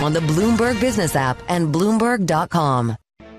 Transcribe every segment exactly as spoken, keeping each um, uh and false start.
on the Bloomberg Business app and Bloomberg dot com.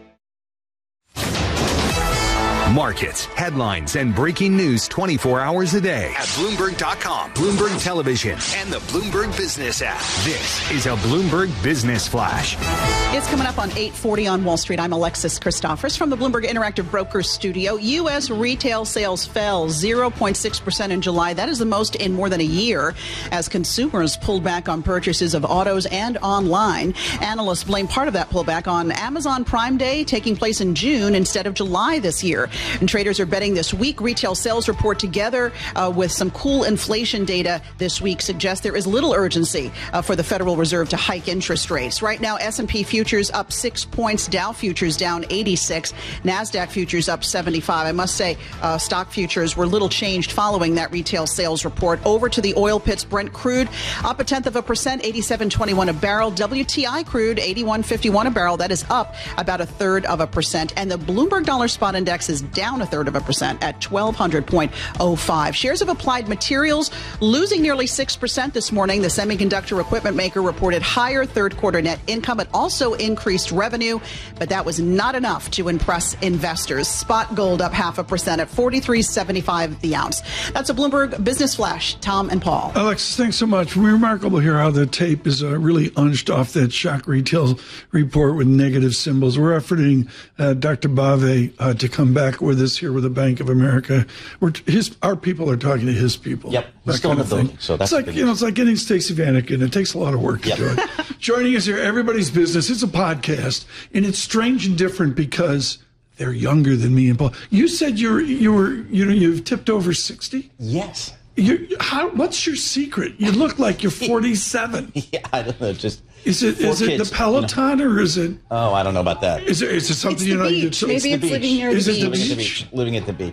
Markets, headlines, and breaking news twenty-four hours a day at Bloomberg dot com, Bloomberg Television, and the Bloomberg Business app. This is a Bloomberg Business Flash. It's coming up on eight forty on Wall Street. I'm Alexis Christophers from the Bloomberg Interactive Brokers Studio. U S retail sales fell zero point six percent in July. That is the most in more than a year as consumers pulled back on purchases of autos and online. Analysts blame part of that pullback on Amazon Prime Day taking place in June instead of July this year. And traders are betting this weak retail sales report together uh, with some cool inflation data this week suggests there is little urgency uh, for the Federal Reserve to hike interest rates. Right now, S and P futures up six points, Dow futures down eighty-six, NASDAQ futures up seventy-five. I must say uh, stock futures were little changed following that retail sales report. Over to the oil pits, Brent crude up a tenth of a percent, eighty-seven twenty-one a barrel. W T I crude eighty-one fifty-one a barrel. That is up about a third of a percent. And the Bloomberg Dollar Spot Index is down a third of a percent at twelve hundred point oh five. Shares of Applied Materials losing nearly six percent this morning. The semiconductor equipment maker reported higher third quarter net income. It also increased revenue, but that was not enough to impress investors. Spot gold up half a percent at forty-three seventy-five the ounce. That's a Bloomberg Business Flash. Tom and Paul. Alexis, thanks so much. Remarkable here how the tape is uh, really unched off that shock retail report with negative symbols. We're efforting uh, Doctor Bave uh, to come back with us here with the Bank of America. We're t- his our people are talking to his people. Yep, he's still in the building. So that's it's like you know, it's like getting Stacey Vanek, and it takes a lot of work to yep. do it. Joining us here, Everybody's Business. It's a podcast, and it's strange and different because they're younger than me and Paul. You said you're you were you know you've tipped over sixty. Yes. You how? What's your secret? You look like you're forty-seven. Yeah, I don't know. Just is it is kids, it the Peloton you know? or is it? Oh, I don't know about that. Is it is it something it's you know? Beach. You, Maybe it's, it's living near is the it beach. the Living at the beach? beach. Living at the beach.